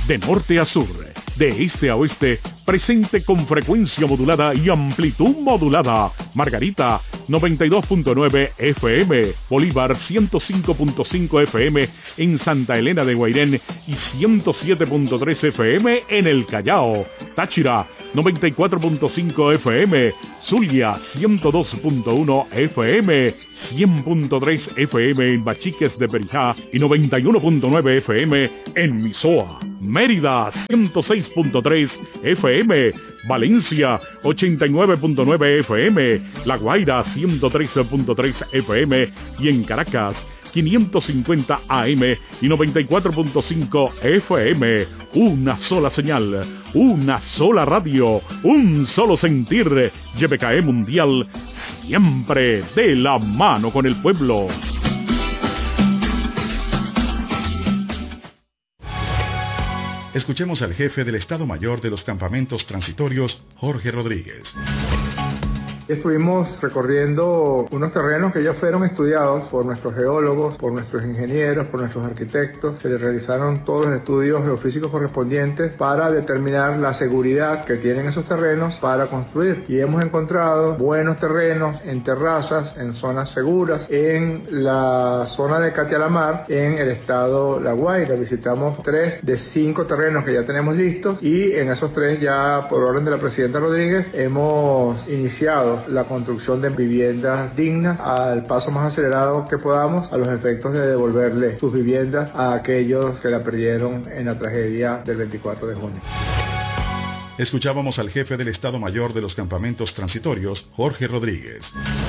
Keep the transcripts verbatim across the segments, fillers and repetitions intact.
de norte a sur, de este a oeste, presente con frecuencia modulada y amplitud modulada. Margarita, noventa y dos punto nueve F M, Bolívar ciento cinco punto cinco F M en Santa Elena de Guairén y ciento siete punto tres F M en el Callao. Táchira, noventa y cuatro punto cinco F M, Zulia ciento dos punto uno F M, cien punto tres F M en Bachiques de Perijá y noventa y uno punto nueve F M en Misoa. Mérida ciento seis punto tres F M, Valencia ochenta y nueve punto nueve F M, La Guaira ciento trece punto tres F M y en Caracas quinientos cincuenta A M y noventa y cuatro punto cinco F M. Una sola señal, una sola radio, un solo sentir. Y B K E Mundial, siempre de la mano con el pueblo. Escuchemos al jefe del Estado Mayor de los Campamentos Transitorios, Jorge Rodríguez. Estuvimos recorriendo unos terrenos que ya fueron estudiados por nuestros geólogos, por nuestros ingenieros, por nuestros arquitectos. Se les realizaron todos los estudios geofísicos correspondientes para determinar la seguridad que tienen esos terrenos para construir. Y hemos encontrado buenos terrenos en terrazas, en zonas seguras, en la zona de Catialamar, en el estado La Guaira. Visitamos tres de cinco terrenos que ya tenemos listos y en esos tres ya por orden de la presidenta Rodríguez hemos iniciado la construcción de viviendas dignas al paso más acelerado que podamos, a los efectos de devolverle sus viviendas a aquellos que la perdieron en la tragedia del veinticuatro de junio. Escuchábamos al jefe del Estado Mayor de los Campamentos Transitorios, Jorge Rodríguez.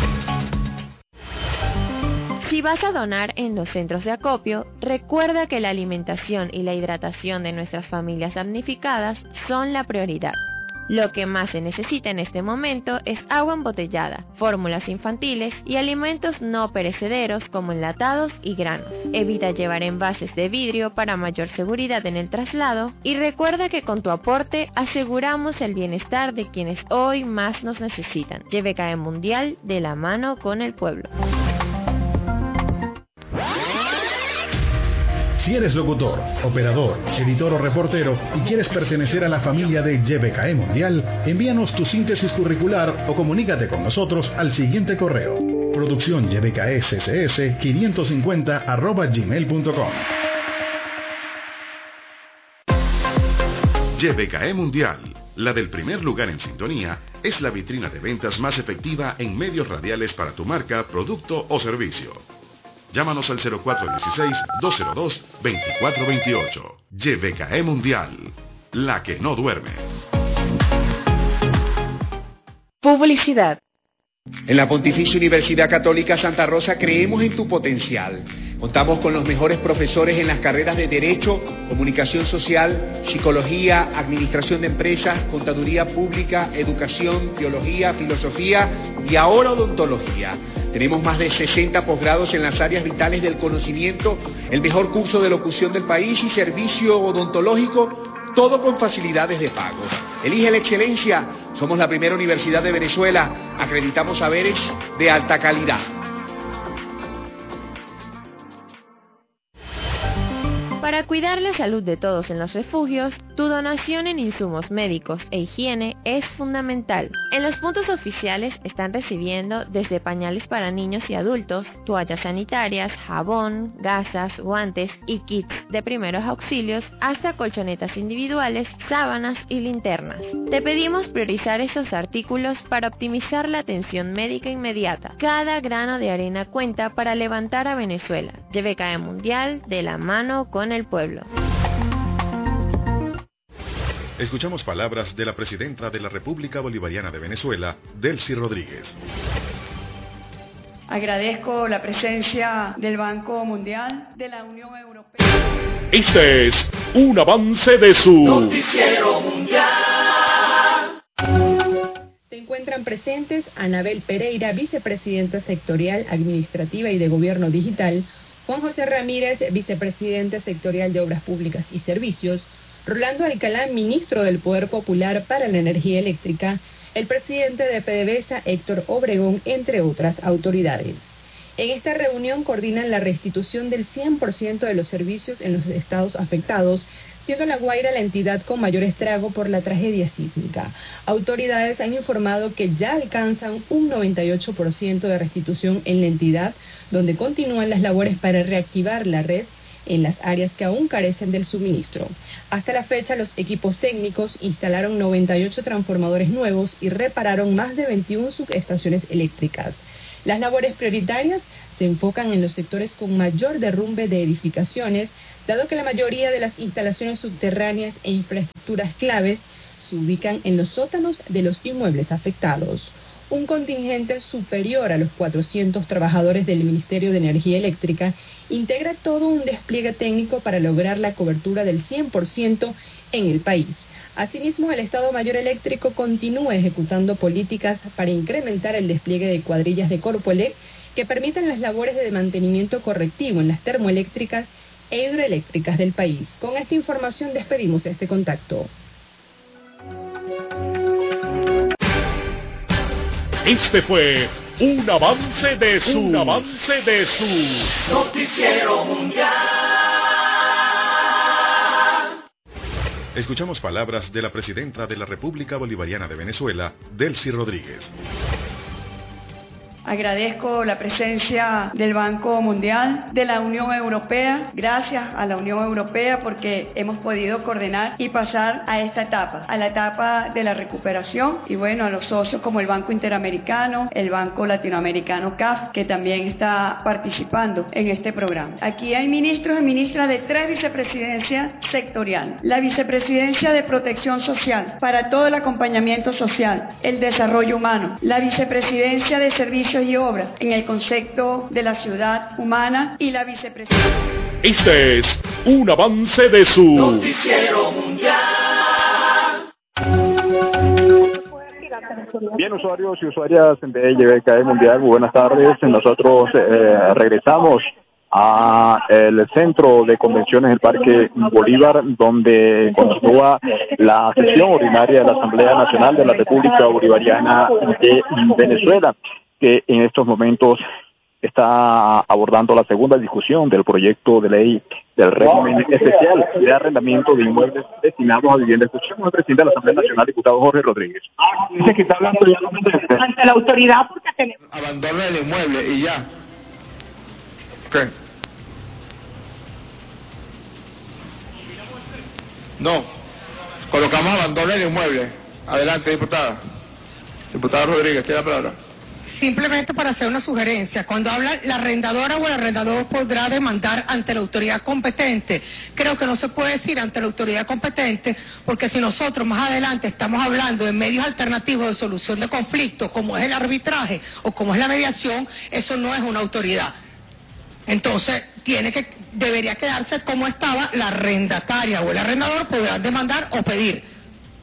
Si vas a donar en los centros de acopio, recuerda que la alimentación y la hidratación de nuestras familias damnificadas son la prioridad. Lo que más se necesita en este momento es agua embotellada, fórmulas infantiles y alimentos no perecederos como enlatados y granos. Evita llevar envases de vidrio para mayor seguridad en el traslado y recuerda que con tu aporte aseguramos el bienestar de quienes hoy más nos necesitan. Y B K E Mundial, de la mano con el pueblo. Si eres locutor, operador, editor o reportero y quieres pertenecer a la familia de Y B K E Mundial, envíanos tu síntesis curricular o comunícate con nosotros al siguiente correo: producción y b k e c c s quinientos cincuenta arroba gmail punto com. Y B K E Mundial, la del primer lugar en sintonía, es la vitrina de ventas más efectiva en medios radiales para tu marca, producto o servicio. Llámanos al cero cuatro uno seis, dos cero dos, dos cuatro dos ocho. Y B K E Mundial, la que no duerme. Publicidad. En la Pontificia Universidad Católica Santa Rosa creemos en tu potencial. Contamos con los mejores profesores en las carreras de Derecho, Comunicación Social, Psicología, Administración de Empresas, Contaduría Pública, Educación, Teología, Filosofía y ahora Odontología. Tenemos más de sesenta posgrados en las áreas vitales del conocimiento, el mejor curso de locución del país y servicio odontológico, todo con facilidades de pago. Elige la excelencia. Somos la primera universidad de Venezuela. Acreditamos saberes de alta calidad. Para cuidar la salud de todos en los refugios, tu donación en insumos médicos e higiene es fundamental. En los puntos oficiales están recibiendo desde pañales para niños y adultos, toallas sanitarias, jabón, gasas, guantes y kits de primeros auxilios, hasta colchonetas individuales, sábanas y linternas. Te pedimos priorizar estos artículos para optimizar la atención médica inmediata. Cada grano de arena cuenta para levantar a Venezuela. Y B K E Mundial, de la mano con el pueblo. Escuchamos palabras de la presidenta de la República Bolivariana de Venezuela, Delcy Rodríguez. Agradezco la presencia del Banco Mundial, de la Unión Europea. Este es un avance de su Noticiero Mundial. Se encuentran presentes Anabel Pereira, vicepresidenta sectorial administrativa y de Gobierno Digital, Juan José Ramírez, vicepresidente sectorial de Obras Públicas y Servicios, Rolando Alcalá, ministro del Poder Popular para la Energía Eléctrica, el presidente de PDVSA, Héctor Obregón, entre otras autoridades. En esta reunión coordinan la restitución del cien por ciento de los servicios en los estados afectados, siendo La Guaira la entidad con mayor estrago por la tragedia sísmica. Autoridades han informado que ya alcanzan un noventa y ocho por ciento de restitución en la entidad, donde continúan las labores para reactivar la red en las áreas que aún carecen del suministro. Hasta la fecha, los equipos técnicos instalaron noventa y ocho transformadores nuevos y repararon más de veintiuna subestaciones eléctricas. Las labores prioritarias se enfocan en los sectores con mayor derrumbe de edificaciones, dado que la mayoría de las instalaciones subterráneas e infraestructuras claves se ubican en los sótanos de los inmuebles afectados. Un contingente superior a los cuatrocientos trabajadores del Ministerio de Energía Eléctrica integra todo un despliegue técnico para lograr la cobertura del cien por ciento en el país. Asimismo, el Estado Mayor Eléctrico continúa ejecutando políticas para incrementar el despliegue de cuadrillas de Corpoelec que permitan las labores de mantenimiento correctivo en las termoeléctricas e hidroeléctricas del país. Con esta información despedimos este contacto. Este fue un avance de su, un avance de su Noticiero Mundial. Escuchamos palabras de la presidenta de la República Bolivariana de Venezuela, Delcy Rodríguez. Agradezco la presencia del Banco Mundial, de la Unión Europea. Gracias a la Unión Europea porque hemos podido coordinar y pasar a esta etapa, a la etapa de la recuperación. Y bueno, a los socios como el Banco Interamericano, el Banco Latinoamericano C A F, que también está participando en este programa. Aquí hay ministros y ministras de tres vicepresidencias sectoriales. La vicepresidencia de Protección Social, para todo el acompañamiento social, el desarrollo humano. La vicepresidencia de Servicios y Obras, en el concepto de la ciudad humana, y la vicepresidencia. Este es un avance de su Noticiero Mundial. Bien, usuarios y usuarias de Y B K E Mundial, muy buenas tardes. Nosotros eh, regresamos a el centro de convenciones del Parque Bolívar, donde continúa la sesión ordinaria de la Asamblea Nacional de la República Bolivariana de Venezuela, que en estos momentos está abordando la segunda discusión del proyecto de ley del régimen especial de arrendamiento de inmuebles destinados a vivienda. Escuchemos al presidente de la Asamblea Nacional, diputado Jorge Rodríguez. Dice que está hablando ya ante la autoridad porque tenemos... Abandono el inmueble y ya. ¿Qué? No. Colocamos abandono el inmueble. Adelante, diputada. Diputada Rodríguez, tiene la palabra. Simplemente para hacer una sugerencia, cuando habla la arrendadora o el arrendador podrá demandar ante la autoridad competente, creo que no se puede decir ante la autoridad competente, porque si nosotros más adelante estamos hablando de medios alternativos de solución de conflictos, como es el arbitraje o como es la mediación, eso no es una autoridad. Entonces, tiene que, debería quedarse como estaba, la arrendataria o el arrendador podrán demandar o pedir.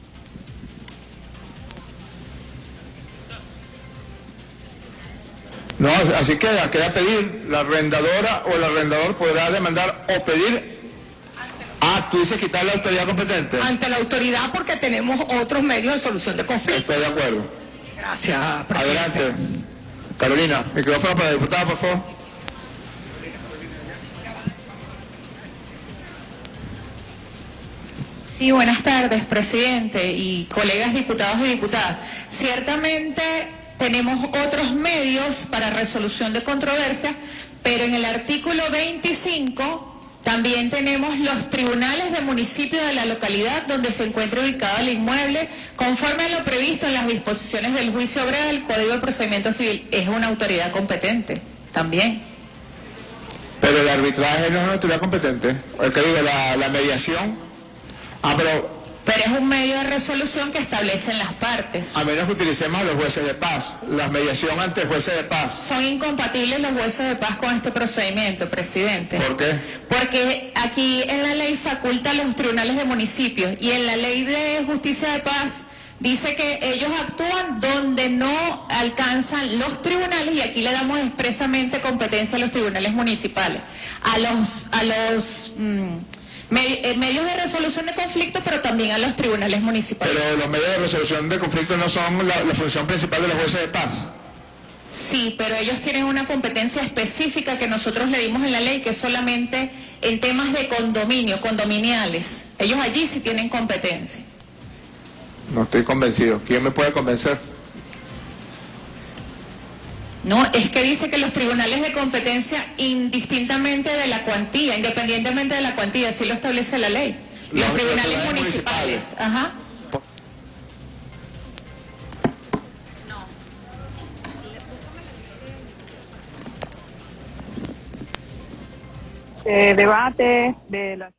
No, así queda, queda pedir, la arrendadora o el arrendador podrá demandar o pedir. Ah, tú dices quitar la autoridad competente. Ante la autoridad porque tenemos otros medios de solución de conflictos. Estoy de acuerdo. Gracias, presidente. Adelante. Carolina, micrófono para la diputada, por favor. Sí, buenas tardes, presidente y colegas diputados y diputadas. Ciertamente tenemos otros medios para resolución de controversias, pero en el artículo veinticinco también tenemos los tribunales de municipio de la localidad donde se encuentra ubicado el inmueble, conforme a lo previsto en las disposiciones del juicio obrero del Código de Procedimiento Civil. Es una autoridad competente también. Pero el arbitraje no es una autoridad competente. El que digo, la, la mediación. Ah, pero... Pero es un medio de resolución que establecen las partes. A menos que utilicemos a los jueces de paz. La mediación ante jueces de paz. Son incompatibles los jueces de paz con este procedimiento, presidente. ¿Por qué? Porque aquí en la ley faculta a los tribunales de municipios y en la ley de justicia de paz dice que ellos actúan donde no alcanzan los tribunales, y aquí le damos expresamente competencia a los tribunales municipales, a los... A los mmm, medios de resolución de conflictos, pero también a los tribunales municipales. Pero los medios de resolución de conflictos no son la, la función principal de los jueces de paz. Sí, pero ellos tienen una competencia específica que nosotros le dimos en la ley, que es solamente en temas de condominio, condominiales. Ellos allí sí tienen competencia. No estoy convencido. ¿Quién me puede convencer? No, es que dice que los tribunales de competencia, indistintamente de la cuantía, independientemente de la cuantía, así lo establece la ley. Los, los tribunales, tribunales municipales. municipales. Ajá. Eh, debate de la...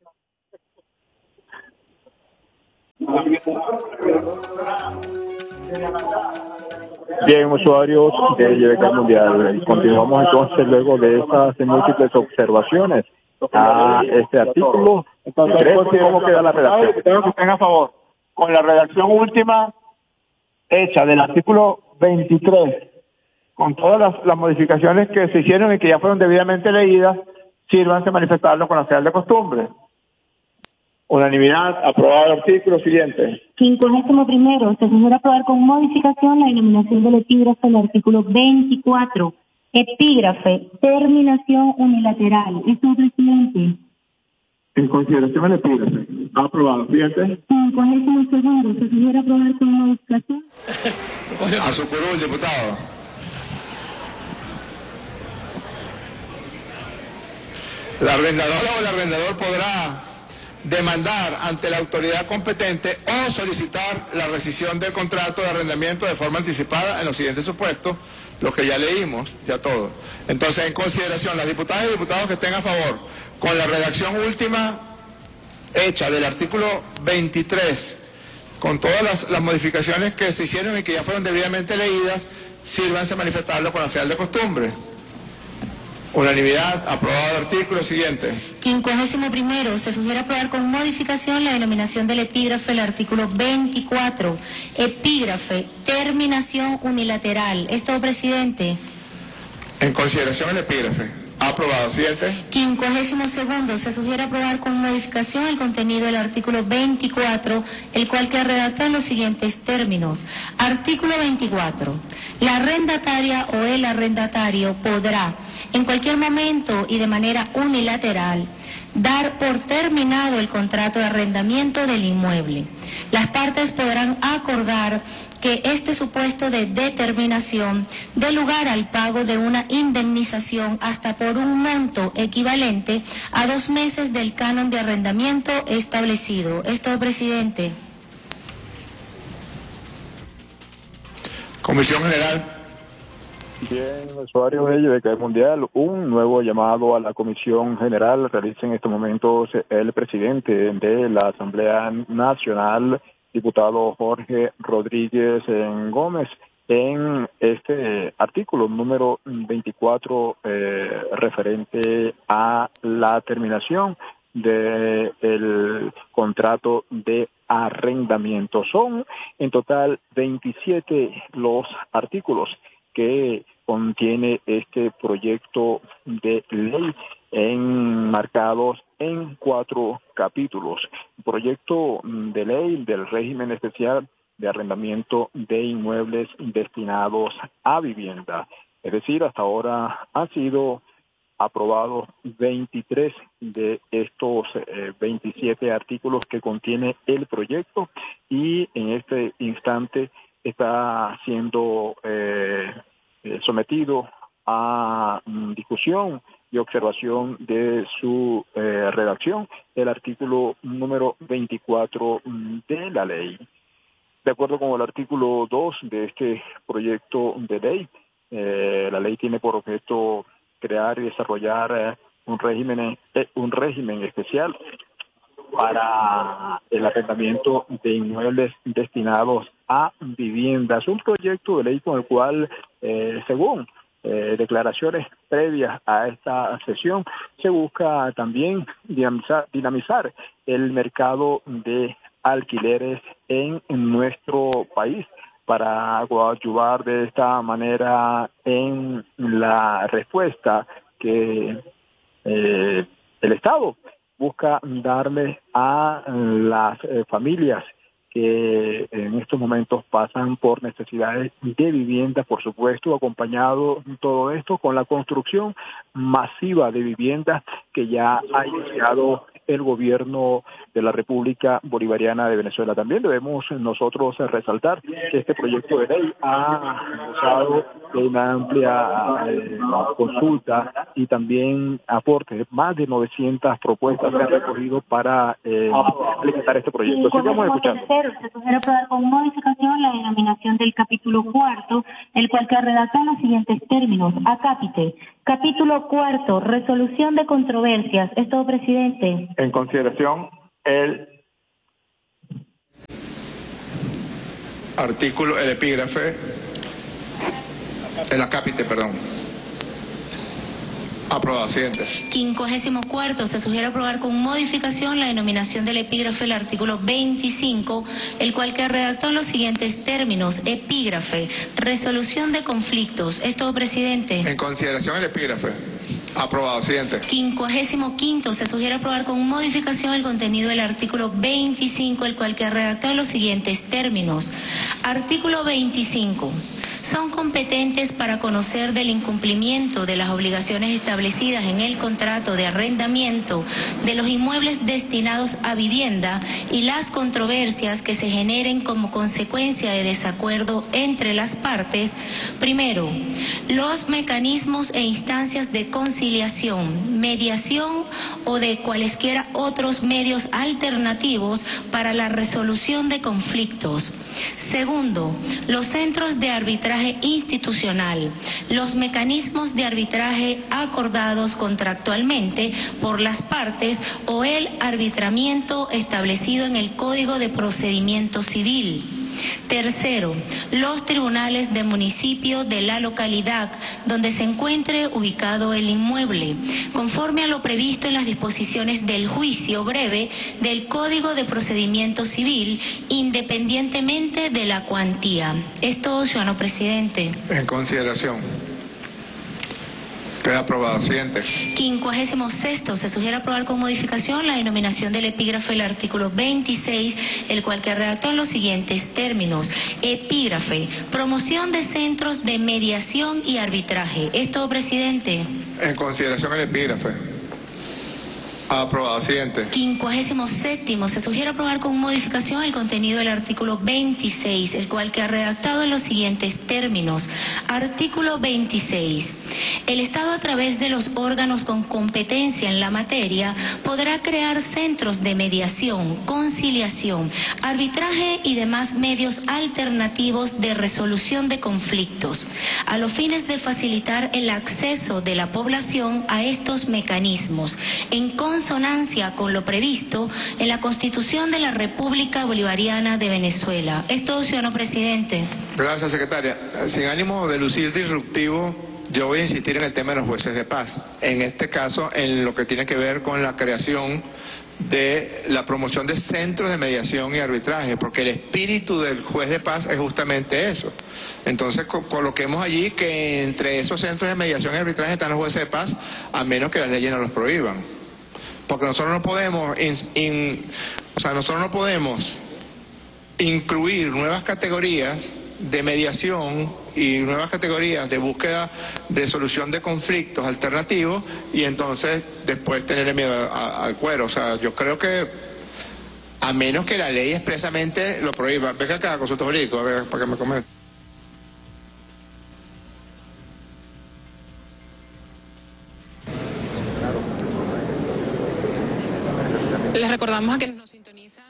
Bien, usuarios de Y B K Mundial, continuamos entonces luego de estas múltiples observaciones a este artículo. Entonces, ¿cómo queda la redacción? Espero que estén a favor. Con la redacción última hecha del artículo veintitrés, con todas las, las modificaciones que se hicieron y que ya fueron debidamente leídas, sírvanse a manifestarlo con la señal de costumbre. Unanimidad, aprobado el artículo siguiente. Quincuagésimo primero, se sugiere aprobar con modificación la denominación del epígrafe del artículo veinticuatro. Epígrafe, terminación unilateral. Esto, presidente. En consideración del epígrafe. Aprobado. Siguiente. Quincuagésimo segundo, se sugiere aprobar con modificación. A su curul, diputado. La arrendadora o el arrendador podrá demandar ante la autoridad competente o solicitar la rescisión del contrato de arrendamiento de forma anticipada en los siguientes supuestos, los que ya leímos, ya todo. Entonces, en consideración, las diputadas y diputados que estén a favor, con la redacción última hecha del artículo veintitrés, con todas las, las modificaciones que se hicieron y que ya fueron debidamente leídas, sírvanse a manifestarlo con la señal de costumbre. Unanimidad, aprobado el artículo siguiente. Quincuagésimo primero, se sugiere aprobar con modificación la denominación del epígrafe del artículo veinticuatro. Epígrafe, terminación unilateral. Esto, presidente. En consideración el epígrafe. Aprobado. Siguiente. Quincuagésimo segundo, se sugiere aprobar con modificación el contenido del artículo veinticuatro, el cual queda redactado en los siguientes términos. Artículo veinticuatro. La arrendataria o el arrendatario podrá, en cualquier momento y de manera unilateral, dar por terminado el contrato de arrendamiento del inmueble. Las partes podrán acordar que este supuesto de determinación dé lugar al pago de una indemnización hasta por un monto equivalente a dos meses del canon de arrendamiento establecido. Esto, presidente. Comisión General. Bien, usuarios de Y B K Mundial, un nuevo llamado a la Comisión General realiza en estos momentos el presidente de la Asamblea Nacional, diputado Jorge Rodríguez Gómez, en este artículo número veinticuatro eh, referente a la terminación del contrato de arrendamiento. Son en total veintisiete los artículos que contiene este proyecto de ley enmarcados en cuatro capítulos. Proyecto de ley del régimen especial de arrendamiento de inmuebles destinados a vivienda. Es decir, hasta ahora han sido aprobados veintitrés de estos eh, veintisiete artículos que contiene el proyecto y en este instante está siendo eh, eh, sometido a mm, discusión y observación de su eh, redacción, el artículo número veinticuatro de la ley. De acuerdo con el artículo dos de este proyecto de ley, eh, la ley tiene por objeto crear y desarrollar eh, un régimen eh, un régimen especial para el arrendamiento de inmuebles destinados a viviendas. Un proyecto de ley con el cual, eh, según eh, declaraciones previas a esta sesión, se busca también dinamizar, dinamizar el mercado de alquileres en, en nuestro país para ayudar de esta manera en la respuesta que eh, el Estado busca darle a las eh, familias que en estos momentos pasan por necesidades de vivienda, por supuesto, acompañado todo esto con la construcción masiva de viviendas que ya ha iniciado el gobierno de la República Bolivariana de Venezuela. También debemos nosotros resaltar que este proyecto de ley ha gozado de una amplia eh, consulta y también aporte. Más de novecientas propuestas se han recogido para eh, implementar este proyecto. Sigamos escuchando. Tercero, se sugiere aprobar con modificación la denominación del capítulo cuarto, el cual que redacta en los siguientes términos. Acápite. Capítulo cuarto, resolución de controversias. Es todo, presidente. En consideración, el artículo, el epígrafe, el acápite, perdón. Aprobado. Siguiente. Quincuagésimo cuarto, se sugiere aprobar con modificación la denominación del epígrafe del artículo veinticinco, el cual que redactó en los siguientes términos. Epígrafe, resolución de conflictos. Es todo, presidente. En consideración el epígrafe. Aprobado. Siguiente. Quincuagésimo quinto, se sugiere aprobar con modificación el contenido del artículo veinticinco, el cual que redactó en los siguientes términos. Artículo veinticinco. Son competentes para conocer del incumplimiento de las obligaciones establecidas en el contrato de arrendamiento de los inmuebles destinados a vivienda y las controversias que se generen como consecuencia de desacuerdo entre las partes. Primero, los mecanismos e instancias de conciliación, mediación o de cualesquiera otros medios alternativos para la resolución de conflictos. Segundo, los centros de arbitraje institucional, los mecanismos de arbitraje acordados contractualmente por las partes o el arbitramiento establecido en el Código de Procedimiento Civil. Tercero, los tribunales de municipio de la localidad donde se encuentre ubicado el inmueble, conforme a lo previsto en las disposiciones del juicio breve del Código de Procedimiento Civil, independientemente de la cuantía. Es todo, ciudadano presidente. En consideración. Queda aprobado. Siguiente. Quincuagésimo sexto, se sugiere aprobar con modificación la denominación del epígrafe del artículo veintiséis, el cual que redactó en los siguientes términos. Epígrafe, promoción de centros de mediación y arbitraje. ¿Es todo, presidente? En consideración el epígrafe. Aprobado. Siguiente. Quincuagésimo séptimo, se sugiere aprobar con modificación el contenido del artículo veintiséis, el cual que ha redactado en los siguientes términos. Artículo veintiséis. El Estado, a través de los órganos con competencia en la materia, podrá crear centros de mediación, conciliación, arbitraje y demás medios alternativos de resolución de conflictos, a los fines de facilitar el acceso de la población a estos mecanismos, en consonancia con lo previsto en la Constitución de la República Bolivariana de Venezuela. Es todo, ciudadano presidente. Gracias, secretaria. Sin ánimo de lucir disruptivo, yo voy a insistir en el tema de los jueces de paz. En este caso, en lo que tiene que ver con la creación de la promoción de centros de mediación y arbitraje, porque el espíritu del juez de paz es justamente eso. Entonces, co coloquemos allí que entre esos centros de mediación y arbitraje están los jueces de paz, a menos que las leyes no los prohíban. Porque nosotros no podemos, in, in, o sea, nosotros no podemos incluir nuevas categorías de mediación y nuevas categorías de búsqueda de solución de conflictos alternativos y entonces después tener miedo a, a, al cuero. O sea, yo creo que a menos que la ley expresamente lo prohíba. Venga acá, consultor jurídico, a ver, para que me comente. Les recordamos a quienes nos sintonizan.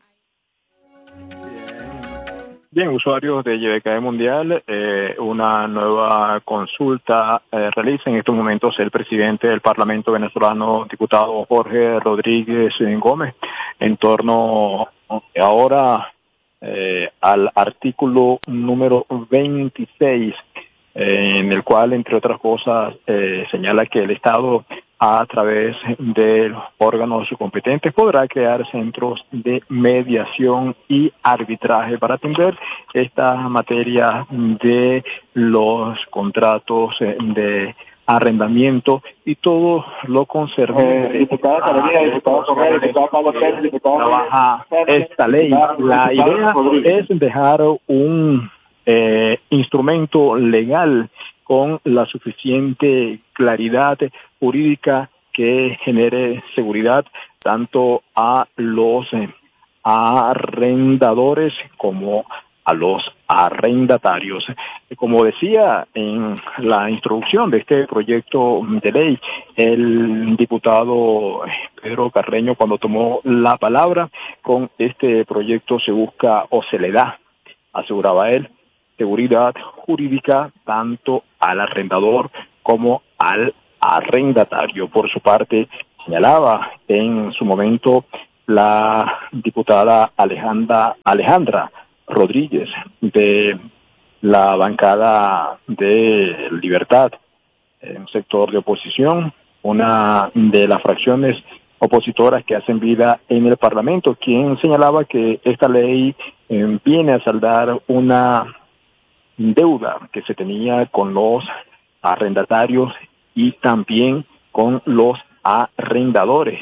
Bien, usuarios de Y B K E Mundial, eh, una nueva consulta eh, realiza en estos momentos el presidente del Parlamento venezolano, diputado Jorge Rodríguez Gómez, en torno ahora eh, al artículo número veintiséis, eh, en el cual, entre otras cosas, eh, señala que el Estado, a través de los órganos competentes, podrá crear centros de mediación y arbitraje para atender esta materia de los contratos de arrendamiento y todo lo concerniente eh, diputada Carolina, diputado Correa, diputado Pablo Pérez, diputado trabaja esta ley. La idea es dejar un eh, instrumento legal con la suficiente claridad jurídica que genere seguridad tanto a los eh, arrendadores como a los arrendatarios. Como decía en la introducción de este proyecto de ley, el diputado Pedro Carreño, cuando tomó la palabra, con este proyecto se busca o se le da, aseguraba él, seguridad jurídica tanto al arrendador como al arrendatario. Por su parte, señalaba en su momento la diputada Alejandra, Alejandra Rodríguez de la bancada de Libertad, un sector de oposición, una de las fracciones opositoras que hacen vida en el Parlamento, quien señalaba que esta ley eh, viene a saldar una deuda que se tenía con los arrendatarios y también con los arrendadores.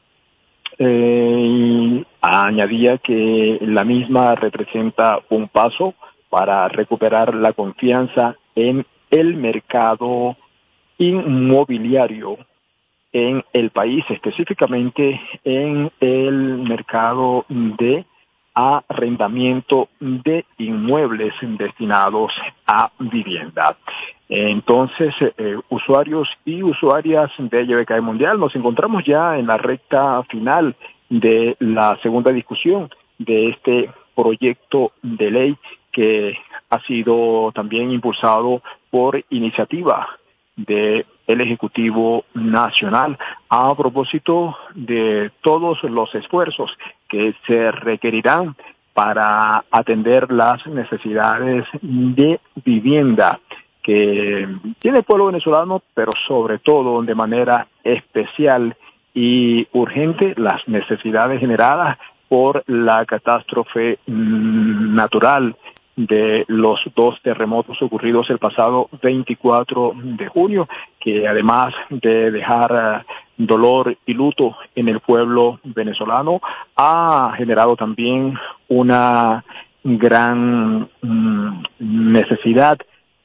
Eh, y añadía que la misma representa un paso para recuperar la confianza en el mercado inmobiliario en el país, específicamente en el mercado de arrendamiento de inmuebles destinados a vivienda. Entonces, eh, usuarios y usuarias de Y B K E Mundial, nos encontramos ya en la recta final de la segunda discusión de este proyecto de ley que ha sido también impulsado por iniciativa del Ejecutivo Nacional a propósito de todos los esfuerzos que se requerirán para atender las necesidades de vivienda que tiene el pueblo venezolano, pero sobre todo de manera especial y urgente las necesidades generadas por la catástrofe natural de los dos terremotos ocurridos el pasado veinticuatro de junio, que además de dejar dolor y luto en el pueblo venezolano, ha generado también una gran mm, necesidad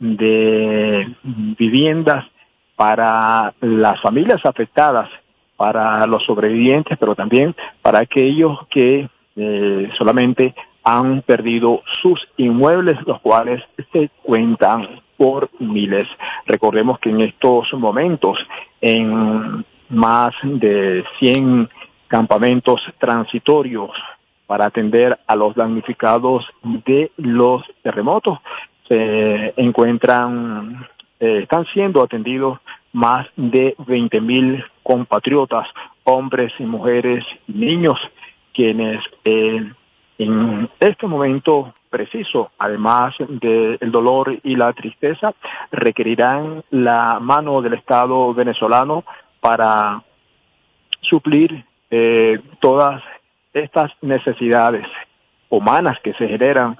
de viviendas para las familias afectadas, para los sobrevivientes, pero también para aquellos que eh, solamente han perdido sus inmuebles, los cuales se cuentan por miles. Recordemos que en estos momentos, en más de cien campamentos transitorios para atender a los damnificados de los terremotos, se encuentran, eh, están siendo atendidos más de veinte mil compatriotas, hombres y mujeres y niños, quienes eh, en este momento preciso, además del dolor y la tristeza, requerirán la mano del Estado venezolano para suplir eh, todas estas necesidades humanas que se generan.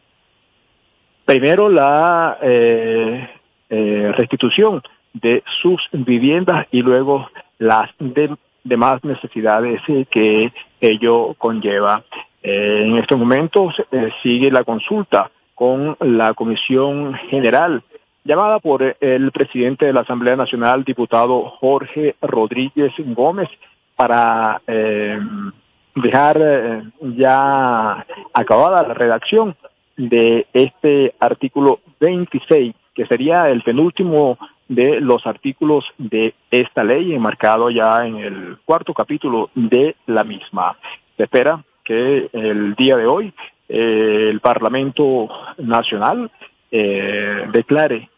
Primero, la eh, eh, restitución de sus viviendas y luego las de, demás necesidades que ello conlleva. Eh, en estos momentos eh, sigue la consulta con la Comisión General llamada por el presidente de la Asamblea Nacional, diputado Jorge Rodríguez Gómez, para eh, dejar eh, ya acabada la redacción de este artículo veintiséis, que sería el penúltimo de los artículos de esta ley, enmarcado ya en el cuarto capítulo de la misma. Se espera que el día de hoy eh, el Parlamento Nacional eh, declare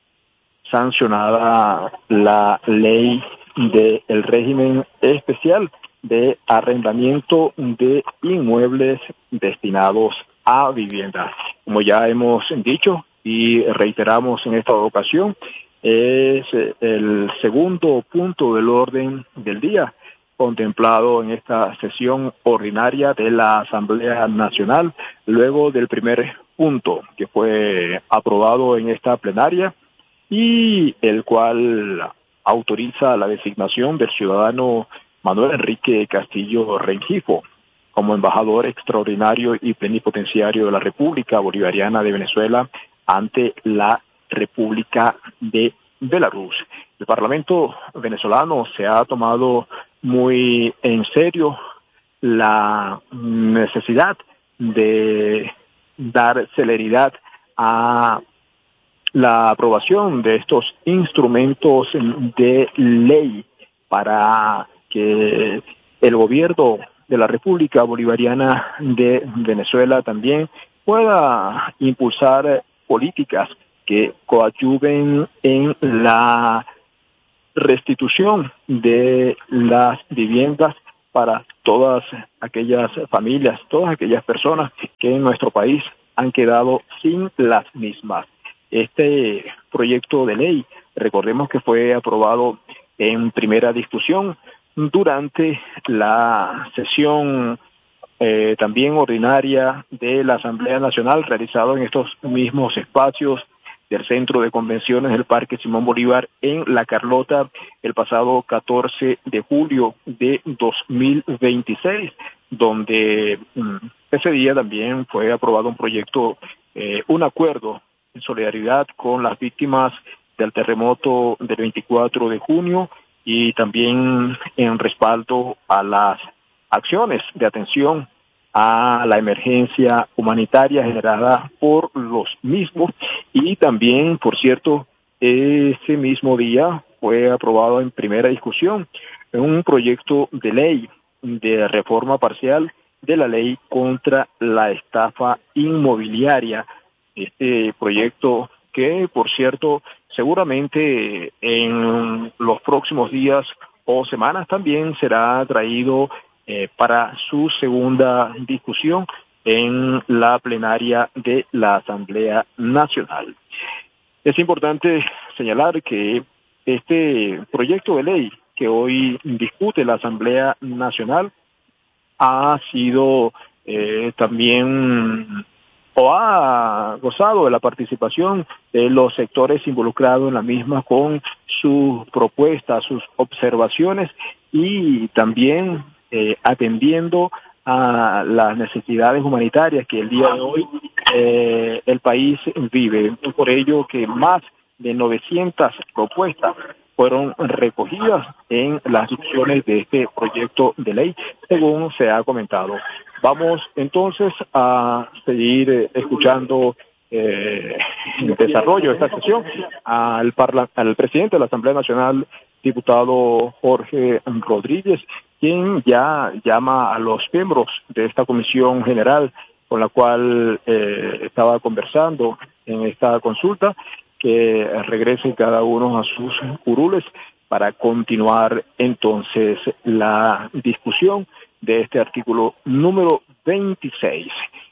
sancionada la ley del régimen especial de arrendamiento de inmuebles destinados a vivienda. Como ya hemos dicho y reiteramos en esta ocasión, es el segundo punto del orden del día contemplado en esta sesión ordinaria de la Asamblea Nacional, luego del primer punto que fue aprobado en esta plenaria y el cual autoriza la designación del ciudadano Manuel Enrique Castillo Rengifo como embajador extraordinario y plenipotenciario de la República Bolivariana de Venezuela ante la República de Belarus. El Parlamento venezolano se ha tomado muy en serio la necesidad de dar celeridad a la aprobación de estos instrumentos de ley para que el gobierno de la República Bolivariana de Venezuela también pueda impulsar políticas que coadyuven en la restitución de las viviendas para todas aquellas familias, todas aquellas personas que en nuestro país han quedado sin las mismas. Este proyecto de ley, recordemos que fue aprobado en primera discusión durante la sesión eh, también ordinaria de la Asamblea Nacional, realizado en estos mismos espacios del Centro de Convenciones del Parque Simón Bolívar en La Carlota el pasado catorce de julio de dos mil veintiséis, donde mm, ese día también fue aprobado un proyecto, eh, un acuerdo en solidaridad con las víctimas del terremoto del veinticuatro de junio y también en respaldo a las acciones de atención a la emergencia humanitaria generada por los mismos. Y también, por cierto, ese mismo día fue aprobado en primera discusión un proyecto de ley de reforma parcial de la ley contra la estafa inmobiliaria. Este proyecto que, por cierto, seguramente en los próximos días o semanas también será traído eh, para su segunda discusión en la plenaria de la Asamblea Nacional. Es importante señalar que este proyecto de ley que hoy discute la Asamblea Nacional ha sido eh, también o ha gozado de la participación de los sectores involucrados en la misma con sus propuestas, sus observaciones y también eh, atendiendo a las necesidades humanitarias que el día de hoy eh, el país vive. Por ello que más de novecientas propuestas fueron recogidas en las discusiones de este proyecto de ley, según se ha comentado. Vamos entonces a seguir eh, escuchando eh, el desarrollo de esta sesión al, parla al presidente de la Asamblea Nacional, diputado Jorge Rodríguez, quien ya llama a los miembros de esta comisión general con la cual eh, estaba conversando en esta consulta, que regresen cada uno a sus curules para continuar entonces la discusión de este artículo número veintiséis.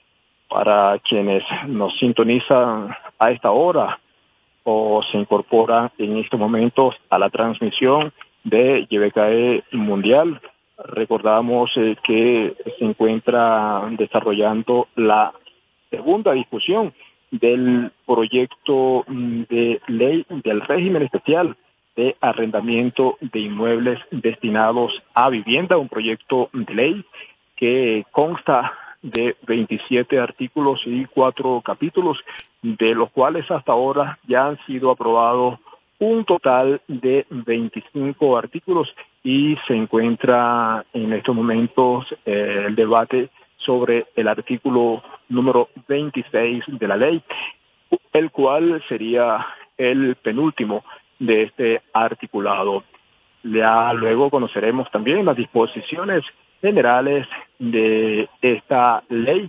Para quienes nos sintonizan a esta hora o se incorporan en estos momentos a la transmisión de Y B K E Mundial, recordamos eh, que se encuentra desarrollando la segunda discusión del proyecto de ley del régimen especial de arrendamiento de inmuebles destinados a vivienda, un proyecto de ley que consta de veintisiete artículos y cuatro capítulos, de los cuales hasta ahora ya han sido aprobados un total de veinticinco artículos y se encuentra en estos momentos eh, el debate sobre el artículo número veintiséis de la ley, el cual sería el penúltimo de este articulado. Ya luego conoceremos también las disposiciones generales de esta ley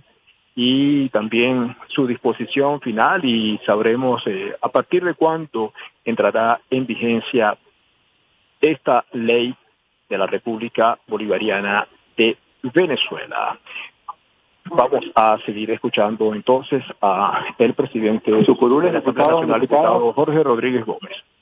y también su disposición final y sabremos eh, a partir de cuándo entrará en vigencia esta ley de la República Bolivariana de Venezuela. Vamos a seguir escuchando entonces a el presidente de su curul, el diputado nacional, diputado Jorge Rodríguez Gómez.